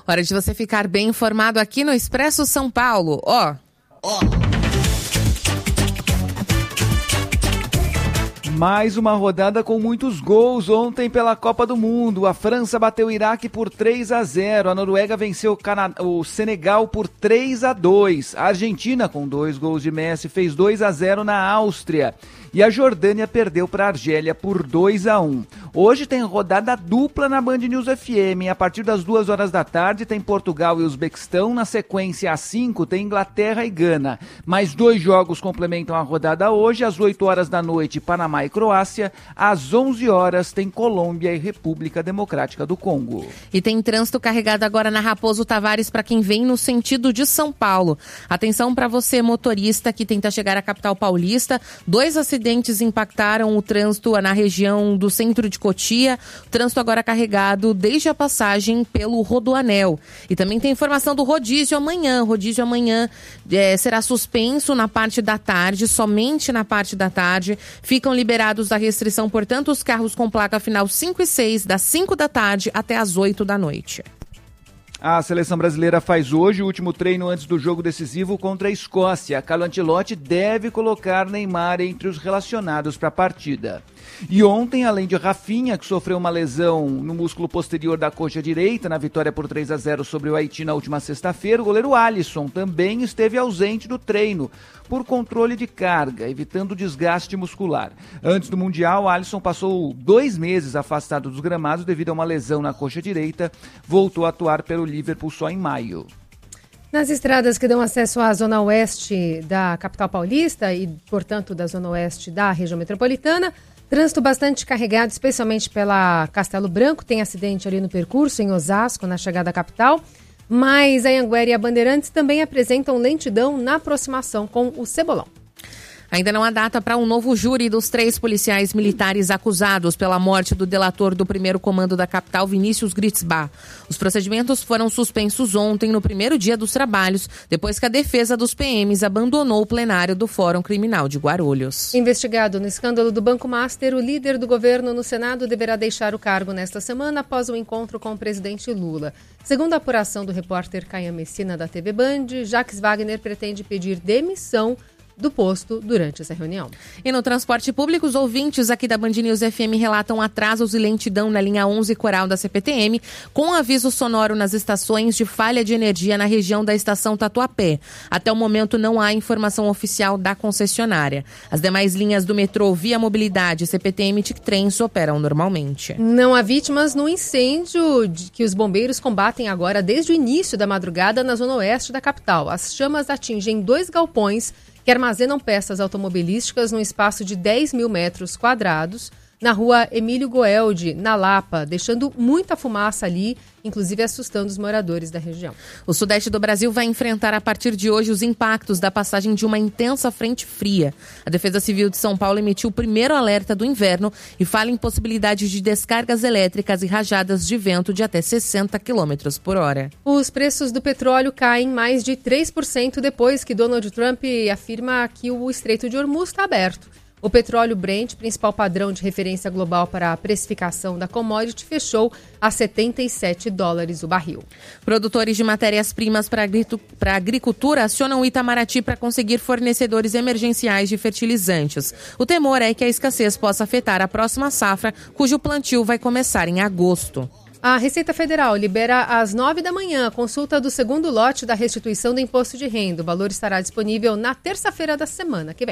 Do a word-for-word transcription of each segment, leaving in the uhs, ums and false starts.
Hora de você ficar bem informado aqui no Expresso São Paulo. Ó. Ó. Mais uma rodada com muitos gols ontem pela Copa do Mundo. A França bateu o Iraque por três a zero. A Noruega venceu o, Cana... o Senegal por três a dois. A Argentina, com dois gols de Messi, fez dois a zero na Áustria. E a Jordânia perdeu para a Argélia por dois a um. Hoje tem rodada dupla na Band News F M. A partir das duas horas da tarde tem Portugal e Uzbequistão. Na sequência, às cinco, tem Inglaterra e Gana. Mais dois jogos complementam a rodada hoje. Às oito horas da noite, Panamá e Croácia. Às onze horas, tem Colômbia e República Democrática do Congo. E tem trânsito carregado agora na Raposo Tavares para quem vem no sentido de São Paulo. Atenção para você, motorista que tenta chegar à capital paulista. Dois acidentes Acidentes impactaram o trânsito na região do centro de Cotia. O trânsito agora carregado desde a passagem pelo Rodoanel. E também tem informação do rodízio amanhã. O rodízio amanhã é, será suspenso na parte da tarde, somente na parte da tarde. Ficam liberados da restrição, portanto, os carros com placa final cinco e seis, das cinco da tarde até as oito da noite. A seleção brasileira faz hoje o último treino antes do jogo decisivo contra a Escócia. Carlo Ancelotti deve colocar Neymar entre os relacionados para a partida. E ontem, além de Rafinha, que sofreu uma lesão no músculo posterior da coxa direita, na vitória por três a zero sobre o Haiti na última sexta-feira, o goleiro Alisson também esteve ausente do treino por controle de carga, evitando desgaste muscular. Antes do Mundial, Alisson passou dois meses afastado dos gramados devido a uma lesão na coxa direita, voltou a atuar pelo Liverpool só em maio. Nas estradas que dão acesso à zona oeste da capital paulista e, portanto, da zona oeste da região metropolitana, trânsito bastante carregado, especialmente pela Castelo Branco. Tem acidente ali no percurso, em Osasco, na chegada à capital. Mas a Anhanguera e a Bandeirantes também apresentam lentidão na aproximação com o Cebolão. Ainda não há data para um novo júri dos três policiais militares acusados pela morte do delator do primeiro comando da capital, Vinícius Gritzbach. Os procedimentos foram suspensos ontem, no primeiro dia dos trabalhos, depois que a defesa dos P Ms abandonou o plenário do Fórum Criminal de Guarulhos. Investigado no escândalo do Banco Master, o líder do governo no Senado deverá deixar o cargo nesta semana após o encontro com o presidente Lula. Segundo a apuração do repórter Caia Messina da T V Band, Jacques Wagner pretende pedir demissão do posto durante essa reunião. E no transporte público, os ouvintes aqui da Band News F M relatam atrasos e lentidão na linha onze Coral da C P T M, com aviso sonoro nas estações de falha de energia na região da estação Tatuapé. Até o momento não há informação oficial da concessionária. As demais linhas do metrô Via Mobilidade, C P T M e Tictrens operam normalmente. Não há vítimas no incêndio que os bombeiros combatem agora desde o início da madrugada na zona oeste da capital. As chamas atingem dois galpões que armazenam peças automobilísticas num espaço de dez mil metros quadrados, na rua Emílio Goeldi, na Lapa, deixando muita fumaça ali, inclusive assustando os moradores da região. O sudeste do Brasil vai enfrentar a partir de hoje os impactos da passagem de uma intensa frente fria. A Defesa Civil de São Paulo emitiu o primeiro alerta do inverno e fala em possibilidade de descargas elétricas e rajadas de vento de até sessenta quilômetros por hora. Os preços do petróleo caem mais de três por cento depois que Donald Trump afirma que o Estreito de Hormuz está aberto. O petróleo Brent, principal padrão de referência global para a precificação da commodity, fechou a setenta e sete dólares o barril. Produtores de matérias-primas para a agricultura acionam o Itamaraty para conseguir fornecedores emergenciais de fertilizantes. O temor é que a escassez possa afetar a próxima safra, cujo plantio vai começar em agosto. A Receita Federal libera às nove da manhã a consulta do segundo lote da restituição do imposto de renda. O valor estará disponível na terça-feira da semana que vem.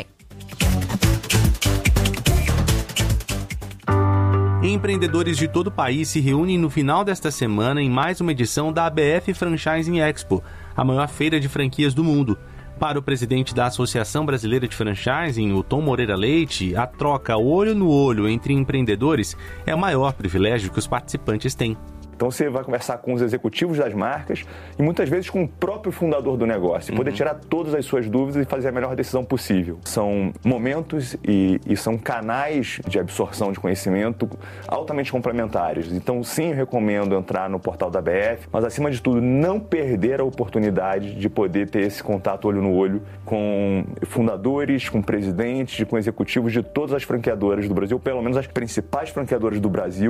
Empreendedores de todo o país se reúnem no final desta semana em mais uma edição da A B F Franchising Expo, a maior feira de franquias do mundo. Para o presidente da Associação Brasileira de Franchising, o Tom Moreira Leite, a troca olho no olho entre empreendedores é o maior privilégio que os participantes têm. Então você vai conversar com os executivos das marcas e muitas vezes com o próprio fundador do negócio, uhum. poder tirar todas as suas dúvidas e fazer a melhor decisão possível. São momentos e, e são canais de absorção de conhecimento altamente complementares. Então sim, eu recomendo entrar no portal da A B F, mas acima de tudo não perder a oportunidade de poder ter esse contato olho no olho com fundadores, com presidentes, com executivos de todas as franqueadoras do Brasil, pelo menos as principais franqueadoras do Brasil,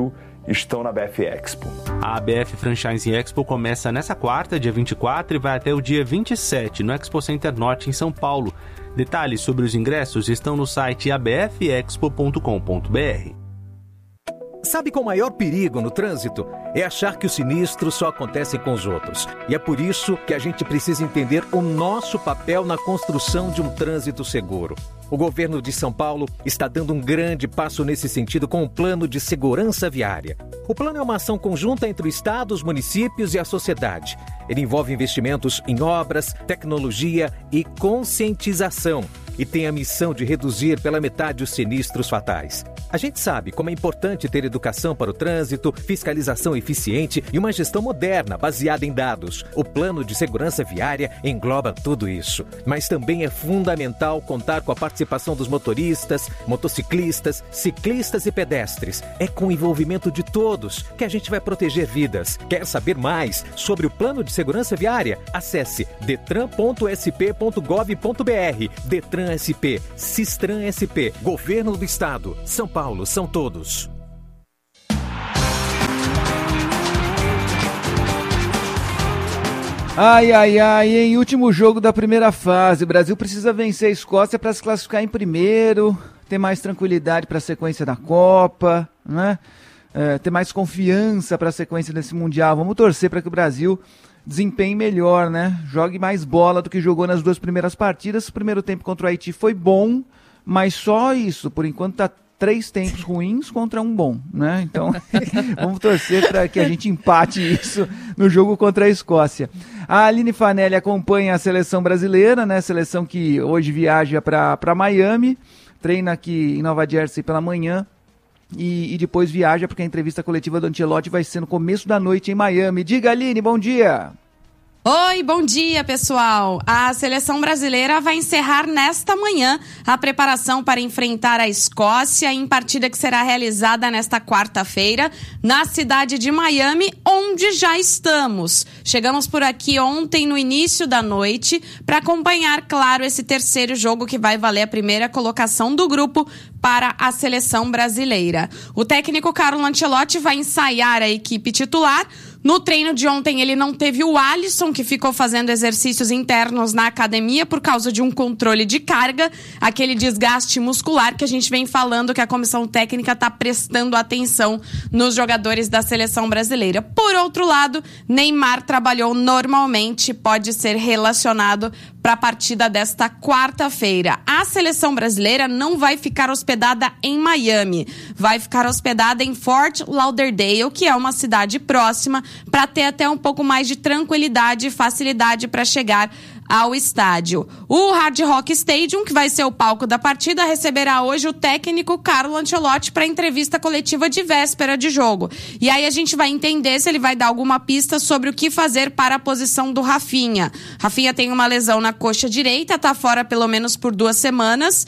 estão na B F Expo. A B F Franchising Expo começa nessa quarta, dia vinte e quatro, e vai até o dia vinte e sete, no Expo Center Norte, em São Paulo. Detalhes sobre os ingressos estão no site a b f expo ponto com ponto b r. Sabe qual o maior perigo no trânsito? É achar que os sinistros só acontecem com os outros. E é por isso que a gente precisa entender o nosso papel na construção de um trânsito seguro. O governo de São Paulo está dando um grande passo nesse sentido com o Plano de Segurança Viária. O plano é uma ação conjunta entre o Estado, os municípios e a sociedade. Ele envolve investimentos em obras, tecnologia e conscientização e tem a missão de reduzir pela metade os sinistros fatais. A gente sabe como é importante ter educação para o trânsito, fiscalização eficiente e uma gestão moderna baseada em dados. O Plano de Segurança Viária engloba tudo isso. Mas também é fundamental contar com a participação dos motoristas, motociclistas, ciclistas e pedestres. É com o envolvimento de todos que a gente vai proteger vidas. Quer saber mais sobre o Plano de Segurança Viária? Acesse detran ponto s p ponto gov ponto b r. Detran S P, Sistran S P, Governo do Estado, São Paulo, são todos. Ai, ai, ai, em último jogo da primeira fase, o Brasil precisa vencer a Escócia para se classificar em primeiro, ter mais tranquilidade para a sequência da Copa, né? É, ter mais confiança para a sequência desse Mundial. Vamos torcer para que o Brasil desempenhe melhor, né? Jogue mais bola do que jogou nas duas primeiras partidas. O primeiro tempo contra o Haiti foi bom, mas só isso. Por enquanto tá três tempos ruins contra um bom, né? Então, vamos torcer para que a gente empate isso no jogo contra a Escócia. A Aline Fanelli acompanha a seleção brasileira, né? Seleção que hoje viaja para Miami, treina aqui em Nova Jersey pela manhã. E, e depois viaja, porque a entrevista coletiva do Ancelotti vai ser no começo da noite em Miami. Diga, Aline, bom dia! Oi, bom dia, pessoal! A seleção brasileira vai encerrar nesta manhã a preparação para enfrentar a Escócia em partida que será realizada nesta quarta-feira na cidade de Miami, onde já estamos. Chegamos por aqui ontem no início da noite para acompanhar, claro, esse terceiro jogo que vai valer a primeira colocação do grupo para a seleção brasileira. O técnico Carlo Ancelotti vai ensaiar a equipe titular. No treino de ontem ele não teve o Alisson, que ficou fazendo exercícios internos na academia por causa de um controle de carga, aquele desgaste muscular que a gente vem falando que a comissão técnica está prestando atenção nos jogadores da seleção brasileira. Por outro lado, Neymar trabalhou normalmente, pode ser relacionado para a partida desta quarta-feira. A seleção brasileira não vai ficar hospedada em Miami, vai ficar hospedada em Fort Lauderdale, que é uma cidade próxima, para ter até um pouco mais de tranquilidade e facilidade para chegar ao estádio. O Hard Rock Stadium, que vai ser o palco da partida, receberá hoje o técnico Carlo Ancelotti para entrevista coletiva de véspera de jogo. E aí a gente vai entender se ele vai dar alguma pista sobre o que fazer para a posição do Rafinha. Rafinha tem uma lesão na coxa direita, está fora pelo menos por duas semanas,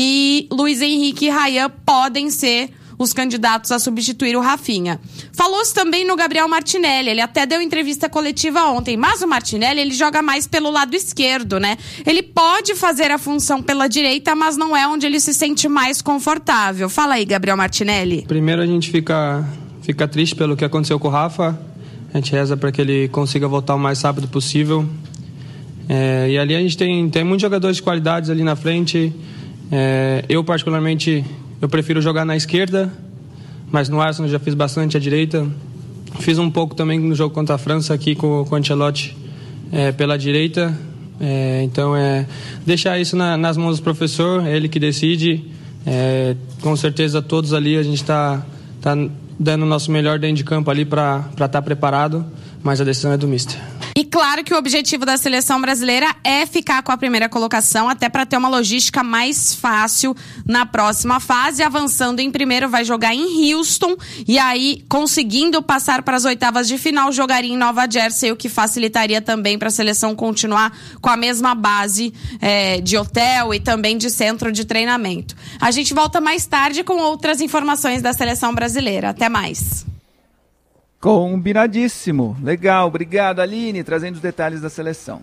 e Luiz Henrique e Ryan podem ser os candidatos a substituir o Rafinha. Falou-se também no Gabriel Martinelli, ele até deu entrevista coletiva ontem, mas o Martinelli, ele joga mais pelo lado esquerdo, né? Ele pode fazer a função pela direita, mas não é onde ele se sente mais confortável. Fala aí, Gabriel Martinelli. Primeiro a gente fica, fica triste pelo que aconteceu com o Rafa, a gente reza para que ele consiga voltar o mais rápido possível. É, e ali a gente tem, tem muitos jogadores de qualidades ali na frente. É, eu particularmente... Eu prefiro jogar na esquerda, mas no Arsenal já fiz bastante à direita. Fiz um pouco também no jogo contra a França aqui com, com o Ancelotti é, pela direita. É, então, é deixar isso na, nas mãos do professor, é ele que decide. É, com certeza todos ali a gente está tá dando o nosso melhor dentro de campo ali para estar tá preparado, mas a decisão é do mister. E claro que o objetivo da seleção brasileira é ficar com a primeira colocação, até para ter uma logística mais fácil na próxima fase. Avançando em primeiro, vai jogar em Houston, e aí, conseguindo passar para as oitavas de final, jogaria em Nova Jersey, o que facilitaria também para a seleção continuar com a mesma base é, de hotel e também de centro de treinamento. A gente volta mais tarde com outras informações da seleção brasileira. Até mais. Combinadíssimo. Legal. Obrigado, Aline, trazendo os detalhes da seleção.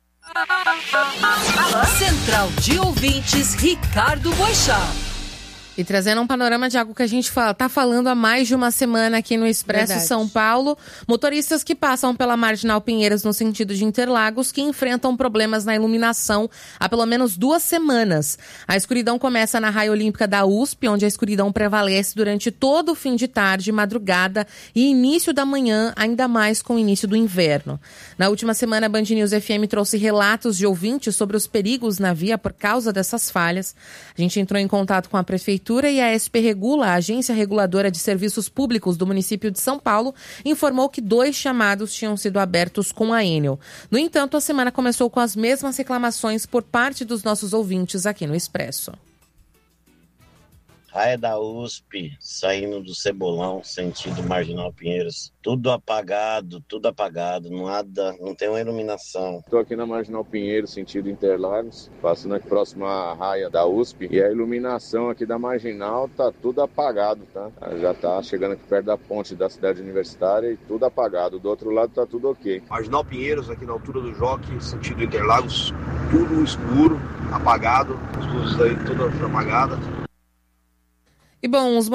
Central de Ouvintes, Ricardo Boechat. E trazendo um panorama de algo que a gente fala, tá falando há mais de uma semana aqui no Expresso Verdade. São Paulo. Motoristas que passam pela Marginal Pinheiros no sentido de Interlagos que enfrentam problemas na iluminação há pelo menos duas semanas. A escuridão começa na raia olímpica da U S P, onde a escuridão prevalece durante todo o fim de tarde, madrugada e início da manhã, ainda mais com o início do inverno. Na última semana, a Band News F M trouxe relatos de ouvintes sobre os perigos na via por causa dessas falhas. A gente entrou em contato com a Prefeitura e a S P Regula, a Agência Reguladora de Serviços Públicos do município de São Paulo, informou que dois chamados tinham sido abertos com a Enel. No entanto, a semana começou com as mesmas reclamações por parte dos nossos ouvintes aqui no Expresso. Raia da U S P, saindo do Cebolão, sentido Marginal Pinheiros. Tudo apagado, tudo apagado, nada, não tem uma iluminação. Estou aqui na Marginal Pinheiros, sentido Interlagos, passando aqui próximo à raia da U S P. E a iluminação aqui da Marginal tá tudo apagado, tá? Já tá chegando aqui perto da ponte da cidade universitária e tudo apagado. Do outro lado tá tudo ok. Marginal Pinheiros, aqui na altura do Jockey, sentido Interlagos, tudo escuro, apagado. As luzes aí todas apagadas. E bom, os